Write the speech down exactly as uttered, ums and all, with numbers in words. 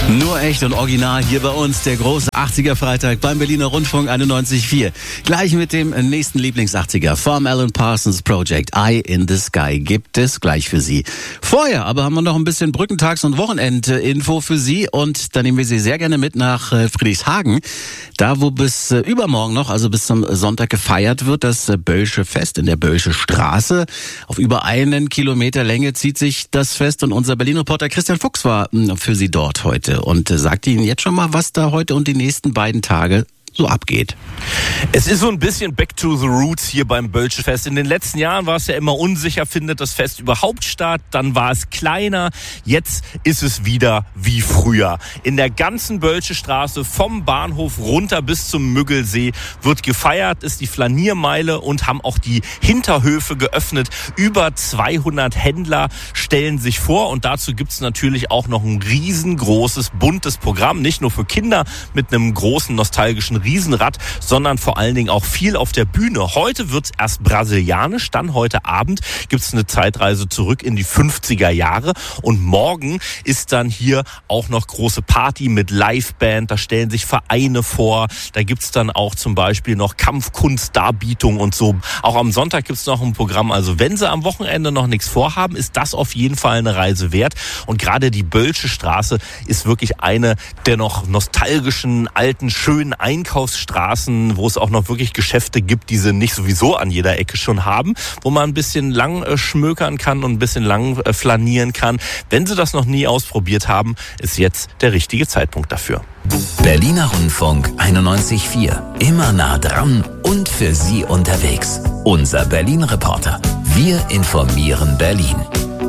Nur echt und original hier bei uns, der große achtziger-Freitag beim Berliner Rundfunk einundneunzig Komma vier. Gleich mit dem nächsten Lieblings-achtziger vom Alan Parsons Project, Eye in the Sky, gibt es gleich für Sie. Vorher aber haben wir noch ein bisschen Brückentags- und Wochenendinfo für Sie und da nehmen wir Sie sehr gerne mit nach Friedrichshagen. Da, wo bis übermorgen noch, also bis zum Sonntag gefeiert wird, das Böllsche Fest in der Böllsche Straße. Auf über einen Kilometer Länge zieht sich das Fest und unser Berlin-Reporter Christian Fuchs war für Sie dort heute und sagt Ihnen jetzt schon mal, was da heute und die nächsten beiden Tage so abgeht. Es ist so ein bisschen back to the roots hier beim Böllsche Fest. In den letzten Jahren war es ja immer unsicher, findet das Fest überhaupt statt? Dann war es kleiner. Jetzt ist es wieder wie früher. In der ganzen Böllsche Straße vom Bahnhof runter bis zum Müggelsee wird gefeiert, ist die Flaniermeile und haben auch die Hinterhöfe geöffnet. Über zweihundert Händler stellen sich vor und dazu gibt es natürlich auch noch ein riesengroßes, buntes Programm. Nicht nur für Kinder mit einem großen, nostalgischen Riesenrad, sondern vor allen Dingen auch viel auf der Bühne. Heute wird's erst brasilianisch, dann heute Abend gibt's eine Zeitreise zurück in die fünfziger Jahre und morgen ist dann hier auch noch große Party mit Liveband, da stellen sich Vereine vor, da gibt's dann auch zum Beispiel noch Kampfkunstdarbietung und so. Auch am Sonntag gibt's noch ein Programm, also wenn Sie am Wochenende noch nichts vorhaben, ist das auf jeden Fall eine Reise wert und gerade die Böllsche Straße ist wirklich eine der noch nostalgischen, alten, schönen Einkaufsstraßen, wo es auch noch wirklich Geschäfte gibt, die sie nicht sowieso an jeder Ecke schon haben, wo man ein bisschen lang äh, schmökern kann und ein bisschen lang äh, flanieren kann. Wenn Sie das noch nie ausprobiert haben, ist jetzt der richtige Zeitpunkt dafür. Berliner Rundfunk einundneunzig Komma vier. Immer nah dran und für Sie unterwegs. Unser Berlin-Reporter. Wir informieren Berlin.